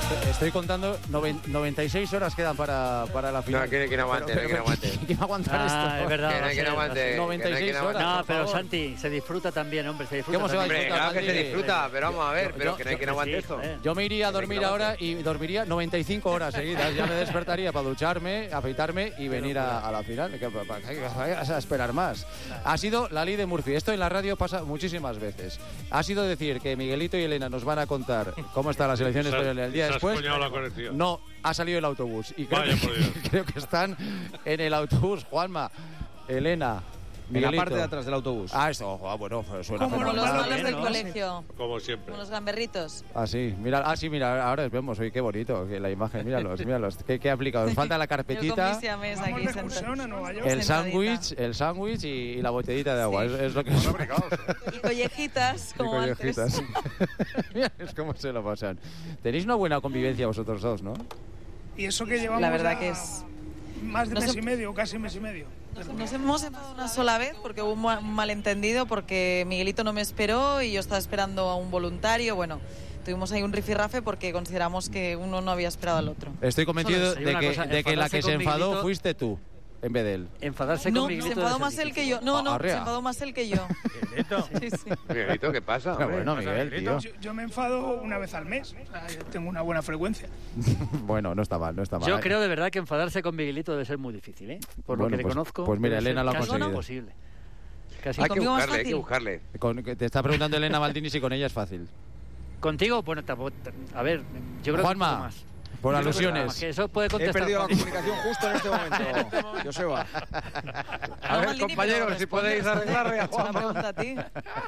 Estoy contando 96 horas quedan para la final. No, que no aguante, no aguante. ¿Quién va a aguantar esto? Es verdad. Que no aguante. 96 horas. No, pero Santi, se disfruta también, hombre. Se disfruta. ¿Cómo se va a Hombre, disfrutar? claro que se disfruta, pero vamos a ver, pero que no hay quien aguante esto. Yo me iría a dormir ahora y dormiría 95 horas seguidas. Ya me despertaría para ducharme, afeitarme y venir a la final. ¿Qué vas a esperar más? Ha sido la ley de Murphy. Esto en la radio pasa muchísimas veces. Ha sido decir que Miguelito y Elena nos van a contar cómo está la selección española el día después. No, ha salido el autobús. Y creo que están en el autobús, Juanma, Elena, Miguelito. En la parte de atrás del autobús. Eso, bueno, suena como los fenomenal. malos del colegio. Como siempre. Como los gamberritos. Sí, mira, ahora les vemos, oye, qué bonito, que la imagen, míralos, ¿qué ha aplicado? Nos falta la carpetita, el sándwich y la botellita de agua, es lo que es. Y collejitas, como antes. Mira, es como se lo pasan. Tenéis una buena convivencia vosotros dos, ¿no? Y eso que llevamos la verdad que es más de mes y medio, casi mes y medio. Nos hemos enfadado una sola vez porque hubo un malentendido, porque Miguelito no me esperó y yo estaba esperando a un voluntario. Bueno, tuvimos ahí un rifirrafe porque consideramos que uno no había esperado al otro. Estoy convencido de que la que se enfadó fuiste tú, en vez de él. Enfadarse con Miguelito. No, se enfadó más él que yo. No, se enfadó más él que yo. ¿Miguelito? Sí. Miguelito, ¿qué pasa? Bueno, Miguel, tío. Yo me enfado una vez al mes. O sea, tengo una buena frecuencia. Bueno, no está mal. Yo creo de verdad que enfadarse con Miguelito debe ser muy difícil, ¿eh? Por lo que le conozco. Pues mira, Elena lo ha casi conseguido. Imposible. Casi Hay que buscarle. Te está preguntando Elena Maldini si con ella es fácil. Contigo, bueno, a ver, yo creo Juanma, que un poco más. Por alusiones. Que eso puede contestar. He perdido la comunicación justo en este momento, Joseba. A ver, compañeros, si podéis arreglarle a Juanma. Una pregunta a ti.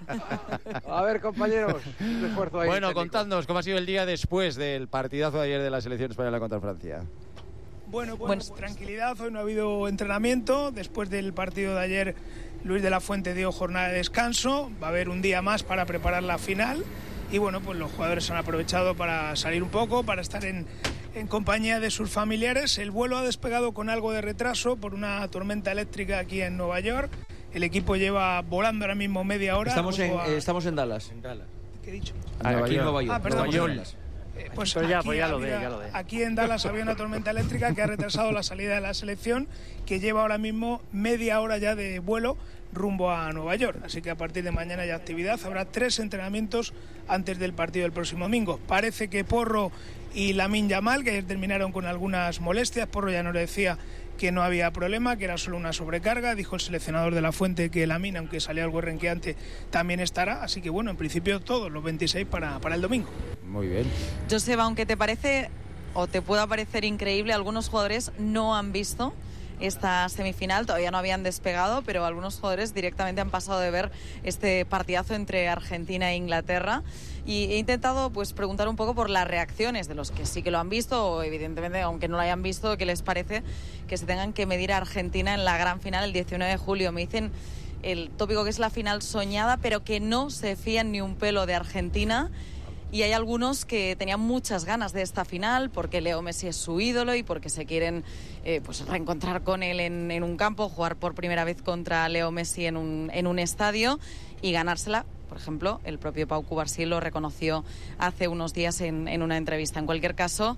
A ver, compañeros, un esfuerzo ahí. Bueno, contadnos cómo ha sido el día después del partidazo de ayer de la selección española contra Francia. Bueno, tranquilidad. Hoy no ha habido entrenamiento. Después del partido de ayer, Luis de la Fuente dio jornada de descanso. Va a haber un día más para preparar la final. Y bueno, pues los jugadores han aprovechado para salir un poco, para estar en compañía de sus familiares. El vuelo ha despegado con algo de retraso por una tormenta eléctrica aquí en Nueva York. El equipo lleva volando ahora mismo media hora. Estamos en Dallas. ¿Qué he dicho? Aquí en Nueva York. Perdón. Nueva York. Pues ya lo ve. Aquí en Dallas había una tormenta eléctrica que ha retrasado la salida de la selección, que lleva ahora mismo media hora ya de vuelo rumbo a Nueva York. Así que a partir de mañana hay actividad. Habrá 3 entrenamientos antes del partido del próximo domingo. Parece que Porro y Lamine Yamal, que ayer terminaron con algunas molestias. Porro ya nos decía que no había problema, que era solo una sobrecarga. Dijo el seleccionador de la Fuente que Lamine, aunque salió algo renqueante, también estará. Así que bueno, en principio todos los 26 para el domingo. Muy bien. Joseba, aunque te parece o te pueda parecer increíble, algunos jugadores no han visto esta semifinal, todavía no habían despegado, pero algunos jugadores directamente han pasado de ver este partidazo entre Argentina e Inglaterra. Y he intentado pues preguntar un poco por las reacciones de los que sí que lo han visto, o evidentemente, aunque no lo hayan visto, qué les parece que se tengan que medir a Argentina en la gran final el 19 de julio. Me dicen el tópico que es la final soñada, pero que no se fían ni un pelo de Argentina. Y hay algunos que tenían muchas ganas de esta final porque Leo Messi es su ídolo y porque se quieren pues reencontrar con él en un campo, jugar por primera vez contra Leo Messi en un estadio y ganársela. Por ejemplo, el propio Pau Cubarsí lo reconoció hace unos días en una entrevista. En cualquier caso,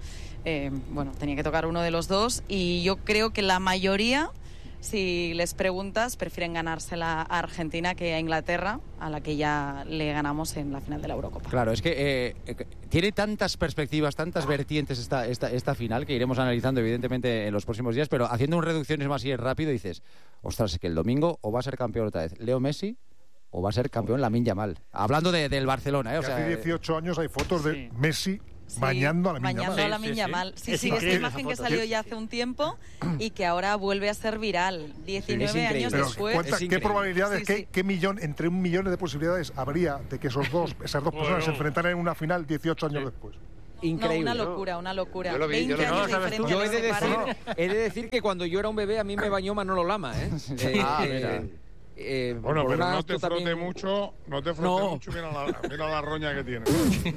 tenía que tocar uno de los dos y yo creo que la mayoría, si les preguntas, prefieren ganársela a Argentina que a Inglaterra, a la que ya le ganamos en la final de la Eurocopa. Claro, es que tiene tantas perspectivas, tantas vertientes esta final que iremos analizando evidentemente en los próximos días, pero haciendo un reducciones más y rápido dices, ostras, es que el domingo o va a ser campeón otra vez Leo Messi o va a ser campeón Lamine Yamal. Hablando del Barcelona, O sea, hace 18 años hay fotos de Messi bañando a Lamine Yamal. Sí, esta imagen que salió ya hace un tiempo y que ahora vuelve a ser viral 19 años después. ¿Qué probabilidades, qué millón, entre 1 millón de posibilidades habría de que esas dos personas se enfrentaran en una final 18 años después? Increíble. No, una locura. Yo 20 años de diferencia. Yo he de decir que cuando yo era un bebé a mí me bañó Manolo Lama, ¿eh? Mira. Bueno, pero no te frote mucho, mucho, mira la roña que tiene.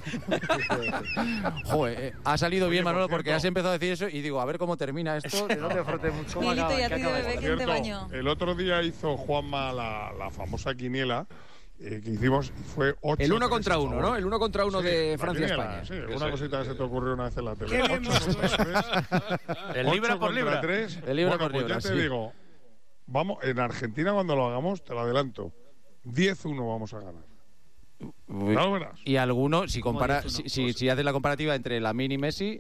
Joder, ha salido bien, Manolo, porque has empezado a decir eso y digo, a ver cómo termina esto, que no te frote mucho. Miguelito, ¿y a ti de bebé quién te bañó? El otro día hizo Juanma la famosa quiniela que hicimos fue 8. El 1 contra 1, ¿no? El 1 contra 1 de Francia-España. Sí, una cosita que se te ocurrió una vez en la tele. Qué bien, 8 contra 3. El libra por libra. 3. El libra Bueno, por libra, pues ya te digo, vamos, en Argentina cuando lo hagamos, te lo adelanto, 10-1 vamos a ganar. Claro, verás. Y alguno, si compara, 10-1? si haces la comparativa entre Lamine y Messi,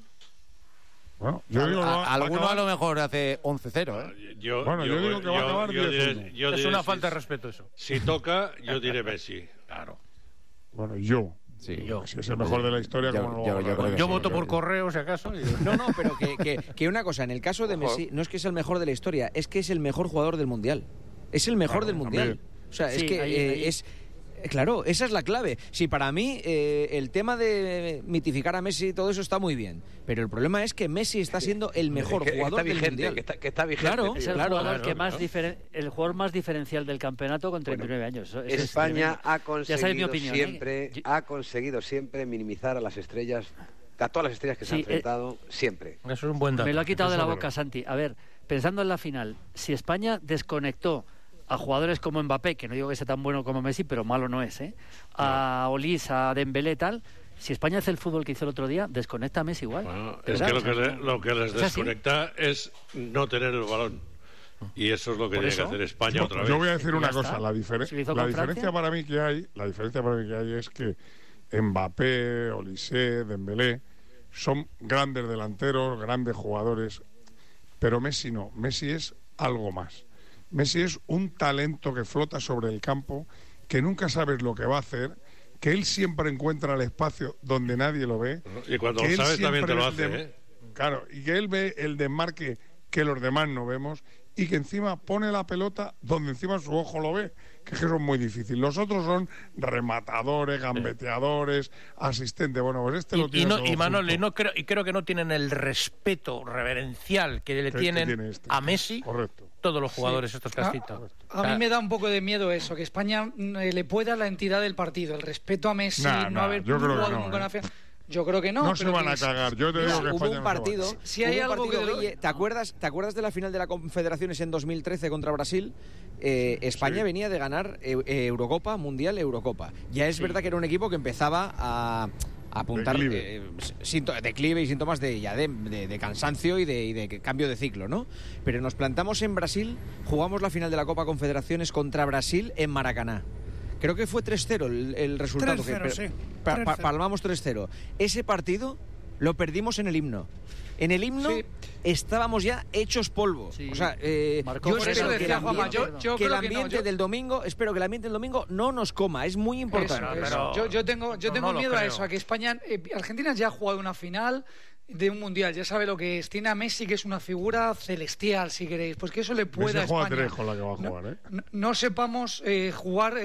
Bueno, yo digo, alguno a lo mejor hace 11-0, ¿eh? Yo digo que va a acabar 10-1. Es una falta de respeto eso. Si toca, yo diré Messi. Claro. Bueno, yo. Sí. Si es el mejor de la historia, como no lo yo creo que Yo sí, voto creo por que- correo, si acaso. No, pero que una cosa, en el caso de Messi, no es que es el mejor de la historia, es que es el mejor jugador del Mundial. Es el mejor del Mundial. también. O sea, es Sí, que ahí. es... Claro, esa es la clave. Sí, para mí el tema de mitificar a Messi y todo eso está muy bien. Pero el problema es que Messi está siendo el mejor jugador del Mundial. Que está vigente. Claro, tío. Es el claro, jugador claro, que más el jugador más diferencial del campeonato con 39 años. Eso es España tremendo. ha Ya sabes mi conseguido opinión, siempre, ¿eh? ha conseguido siempre minimizar a las estrellas, a todas las estrellas que se han Sí, enfrentado, siempre. Eso es un buen dato. Me lo ha quitado de Eso la es boca, verdad. Santi. A ver, pensando en la final, si España desconectó a jugadores como Mbappé, que no digo que sea tan bueno como Messi, pero malo no es, ¿eh? A Olís, a Dembélé y tal, si España hace el fútbol que hizo el otro día, desconecta a Messi igual. Bueno, ¿De es verdad? que lo que les ¿Es así? desconecta es no tener el balón. Y eso es lo que ¿Por tiene eso? que hacer España otra vez. Yo voy a decir Ya una está. cosa, la ¿Se lo hizo con diferencia Francia? para mí que hay es que Mbappé, Olise, Dembélé son grandes delanteros, grandes jugadores, pero Messi no, Messi es algo más. Messi es un talento que flota sobre el campo, que nunca sabes lo que va a hacer, que él siempre encuentra el espacio donde nadie lo ve. Y cuando que lo él sabes también te siempre lo ve hace, ¿eh? Claro, y que él ve el desmarque que los demás no vemos y que encima pone la pelota donde encima su ojo lo ve, que eso es muy difícil. Los otros son rematadores, gambeteadores, asistentes. Bueno, pues este lo tiene todo Y Manol, junto. creo que no tienen el respeto reverencial que le Que tienen tiene este. a Messi Correcto. todos los jugadores estos que has citado. A mí me da un poco de miedo eso, que España le pueda la entidad del partido, el respeto a Messi, no haber yo creo que jugado no, nunca una final. Yo creo que no. No se pero van a que cagar. Yo te digo que Hubo España un no partido, se va. Si hay hubo un algo partido, que- Guille, ¿te acuerdas de la final de la Confederaciones en 2013 contra Brasil? España venía de ganar Eurocopa, Mundial, Eurocopa. Ya es verdad que era un equipo que empezaba a apuntar declive y síntomas de cansancio y de cambio de ciclo, ¿no? Pero nos plantamos en Brasil, jugamos la final de la Copa Confederaciones contra Brasil en Maracaná. Creo que fue 3-0 el resultado. 3-0, sí. Palmamos 3-0. Ese partido lo perdimos en el himno. En el himno estábamos ya hechos polvo. Sí. O sea, Marcó yo por espero eso que el decía ambiente, Juanma, yo que el creo que no, ambiente del domingo, espero que el ambiente del domingo no nos coma. Es muy importante. Eso. Yo tengo no lo miedo a creo. eso, a que España, Argentina ya ha jugado una final de un mundial, ya sabe lo que es. Tiene a Messi, que es una figura celestial, si queréis. Pues que eso le pueda a Messi juega España. 3 con la que va a jugar, ¿eh? No sepamos jugar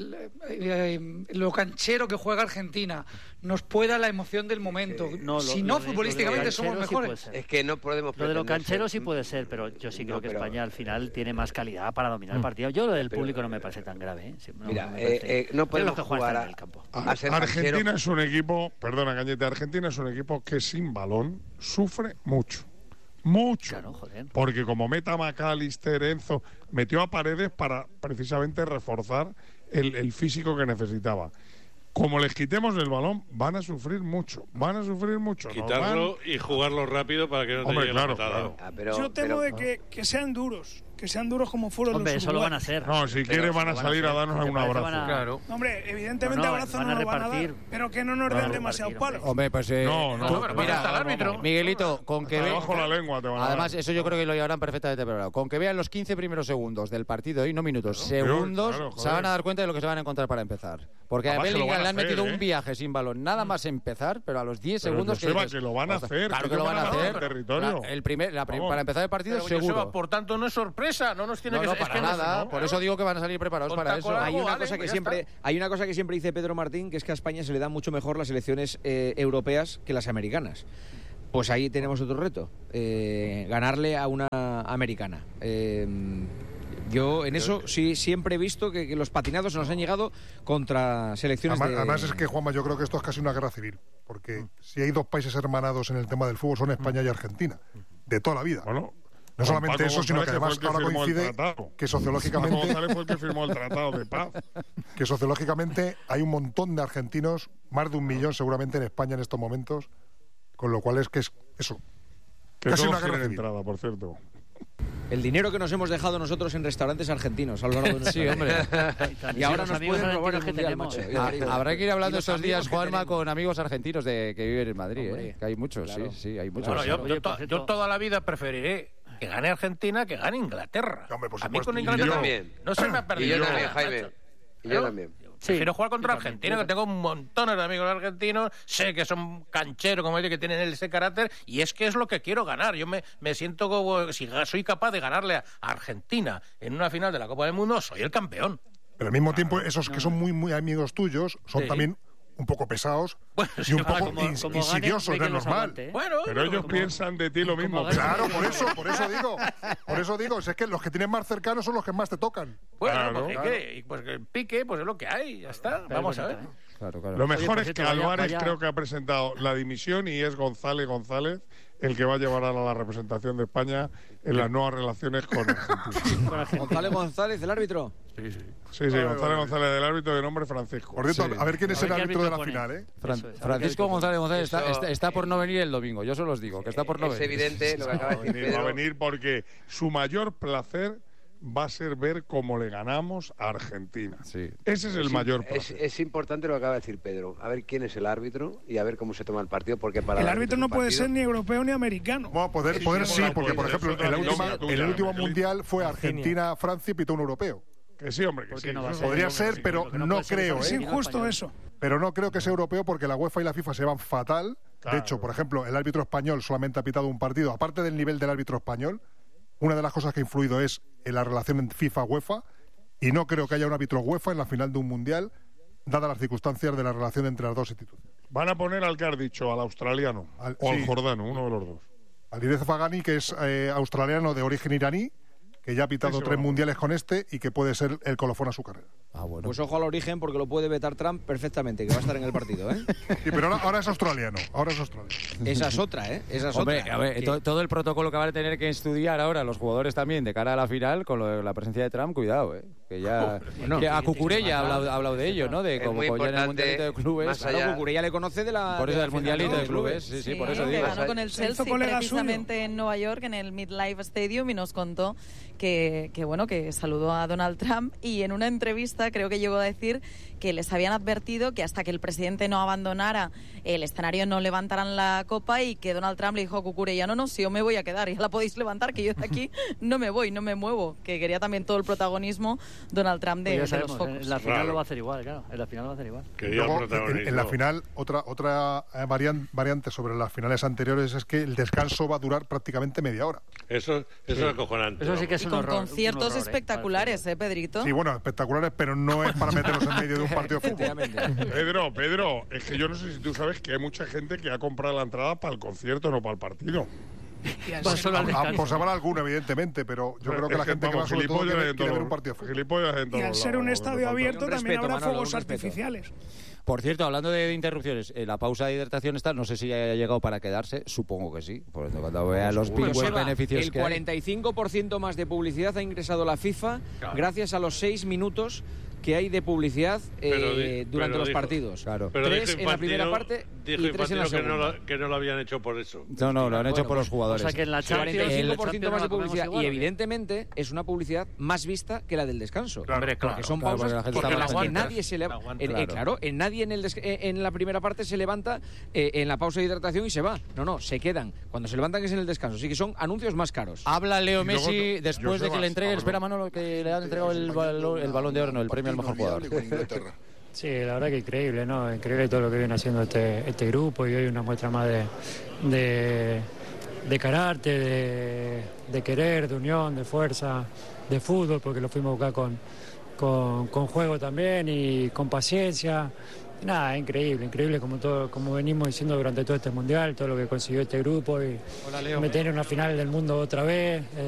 lo canchero que juega Argentina. Nos pueda la emoción del momento. Si no, futbolísticamente somos mejores. Es que no podemos Lo de lo pretender canchero ser- sí puede ser, pero yo sí creo No, que pero- España al final tiene más calidad para dominar el partido. Yo lo del público no me parece tan grave. ¿eh? Sí, Mira, me parece- no Creo podemos que jugar jugar está a- en el campo. a ser Argentina canchero. es un equipo, perdona Cañete, Argentina es un equipo que sin balón sufre mucho. Mucho. Claro, joder. Porque como meta McAllister, Enzo, metió a Paredes para precisamente reforzar el físico que necesitaba. Como les quitemos el balón, van a sufrir mucho. Van a sufrir mucho. Nos Quitarlo van- y jugarlo rápido para que no te Hombre, llegue claro, la patada. claro. Yo temo de que sean duros. Que sean duros como fueron Hombre, los eso lo van a uruguayos. hacer. No, si quieren van a salir a darnos un abrazo. Claro. Hombre, evidentemente No, abrazo van no a nos van a repartir. dar. Pero que no nos Van a den repartir, demasiados hombre. palos. Hombre, pues No, pero mira, hasta el árbitro. Miguelito, con que Hasta ve- debajo la lengua te van a dar. Además, eso yo creo que lo llevarán perfectamente preparado. Con que vean los 15 primeros segundos del partido y no minutos, segundos, Claro, joder. se van a dar cuenta de lo que se van a encontrar para empezar. Porque a Además que lo Bellingham van a le han hacer, metido ¿eh? un viaje sin balón, nada más empezar, pero a los 10 Pero, segundos Joseba, dices, que lo van a "Ostras, hacer, Claro que que lo te van a van a dar hacer. el territorio. Vamos. Para empezar el partido, Pero, seguro. Joseba, por tanto, no es sorpresa. No nos tiene No, que no, ser. es para que no- nada. no, Por eso digo que van a salir preparados Con para taco eso. largo, Hay una vale, cosa que pues ya siempre, está. hay una cosa que siempre dice Pedro Martín, que es que a España se le dan mucho mejor las elecciones europeas que las americanas. Pues ahí tenemos otro reto, ganarle a una americana. Yo en eso sí siempre he visto que los patinados nos han llegado contra selecciones Además es que, Juanma, yo creo que esto es casi una guerra civil, porque si hay dos países hermanados en el tema del fútbol son España y Argentina, de toda la vida. Bueno, No solamente eso, sino que además ahora coincide que sociológicamente... Paco González fue el que firmó el tratado de paz. Que sociológicamente hay un montón de argentinos, más de 1 millón seguramente en España en estos momentos, con lo cual es que es eso. Que casi una guerra civil. Entrada, por cierto. El dinero que nos hemos dejado nosotros en restaurantes argentinos a lo largo de nuestra vida. Sí, hombre. Y ahora nos pueden robar el mundial, macho. Habrá que ir hablando estos días, Juanma, con amigos argentinos que viven en Madrid, que hay muchos, claro. sí, hay muchos. Bueno, yo toda la vida preferiré que gane Argentina que gane Inglaterra. Hombre, por a mí con supuesto. Inglaterra Yo también. no se me ha perdido Y yo nada, también, Jaime. macho. Y yo también. Prefiero jugar contra argentinos, que tengo montones de amigos argentinos, sé que son cancheros, como ellos, que tienen ese carácter, y es que es lo que quiero ganar. Yo me siento como, si soy capaz de ganarle a Argentina en una final de la Copa del Mundo, soy el campeón. Pero al mismo tiempo, esos que son muy, muy amigos tuyos son también un poco pesados y un poco insidiosos, no es normal. Pero ellos piensan de ti lo mismo. Claro, por eso digo, es que los que tienes más cercanos son los que más te tocan. Bueno, pues el pique, pues es lo que hay, ya está, vamos a ver. Claro. Lo mejor es que Álvarez creo que ha presentado la dimisión y es González el que va a llevar a la representación de España en las nuevas relaciones con Argentina. González, el árbitro. Sí, González del árbitro de nombre Francisco. Por cierto, a ver quién es el árbitro de la final, ¿eh? Francisco González está por no venir el domingo, yo se los digo, que está por no venir. Es evidente lo que acaba de decir Pedro. Va a venir porque su mayor placer va a ser ver cómo le ganamos a Argentina. Sí. Ese es el mayor placer. Es importante lo que acaba de decir Pedro. A ver quién es el árbitro y a ver cómo se toma el partido. Porque para el árbitro no puede ser ni europeo ni americano. Bueno, poder sí, porque por ejemplo, el último mundial fue Argentina-Francia y pitó un europeo. Que sí, hombre, que sí. Podría ser, pero no creo. Es injusto eso. Pero no creo que sea europeo porque la UEFA y la FIFA se van fatal. Claro. De hecho, por ejemplo, el árbitro español solamente ha pitado un partido. Aparte del nivel del árbitro español, una de las cosas que ha influido es en la relación entre FIFA-UEFA, y no creo que haya un árbitro UEFA en la final de un mundial, dadas las circunstancias de la relación entre las dos instituciones. Van a poner al que has dicho, al australiano o al jordano, uno de los dos. Al Irez Fagani, que es australiano de origen iraní, que ya ha pitado 3 mundiales con y que puede ser el colofón a su carrera. Bueno. Pues ojo al origen, porque lo puede vetar Trump perfectamente, que va a estar en el partido, ¿eh? Sí, pero ahora es australiano. Esa es otra, ¿eh? Hombre, a ver, todo el protocolo que van a tener que estudiar ahora los jugadores también de cara a la final, con la presencia de Trump, cuidado, ¿eh? Que ya... que a Cucurella ha hablado de ello, ¿no? De como ya en el Mundialito de Clubes. Claro, Cucurella le conoce de la... Por eso del Mundialito de Clubes, sí, por eso digo. Que ganó con el Chelsea precisamente en Nueva York, en el MetLife Stadium, y nos contó que saludó a Donald Trump, y en una entrevista creo que llegó a decir que les habían advertido que hasta que el presidente no abandonara el escenario no levantaran la copa, y que Donald Trump le dijo a Cucurella, no, si yo me voy a quedar, ya la podéis levantar, que yo de aquí no me voy, no me muevo, que quería también todo el protagonismo Donald Trump de los focos. En la final lo va a hacer igual, claro, en la final lo va a hacer igual. Luego, en la final, otra variante sobre las finales anteriores es que el descanso va a durar prácticamente media hora. Eso es acojonante. Eso sí que es un horror. Con conciertos espectaculares, Pedrito. Sí, bueno, espectaculares, pero no es para meterlos en medio de un partido de fútbol. Pedro, es que yo no sé si tú sabes que hay mucha gente que ha comprado la entrada para el concierto, no para el partido. Pues habrá alguno, evidentemente, pero yo creo que la gente que va sobre todo quiere ver un partido de fútbol. Y al ser un estadio abierto también habrá fuegos artificiales. Por cierto, hablando de interrupciones, la pausa de hidratación está, no sé si haya llegado para quedarse, supongo que sí. Por eso, cuando vea los beneficios que hay. El 45% más de publicidad ha ingresado la FIFA gracias a los 6 minutos que hay de publicidad durante los partidos. Claro. 3 en la primera parte y 3 en la segunda. Que no lo habían hecho por eso. No, lo han hecho por los jugadores. O sea que en la Champions, 45% más de publicidad. Y evidentemente es una publicidad más vista que la del descanso. Claro, porque son pausas en las que nadie se levanta. Nadie en la primera parte se levanta en la pausa de hidratación y se va. No, se quedan. Cuando se levantan es en el descanso. Así que son anuncios más caros. Habla Leo Messi después de que le entregue, espera Manolo, que le han entregado el Balón de Oro, no, el premio al mejor jugador. Sí, la verdad que increíble, ¿no? Increíble todo lo que viene haciendo este grupo, y hoy una muestra más de carácter, de querer, de unión, de fuerza, de fútbol, porque lo fuimos a buscar con juego también y con paciencia. Nada, increíble como venimos diciendo durante todo este mundial, todo lo que consiguió este grupo, y meter en una final del mundo otra vez.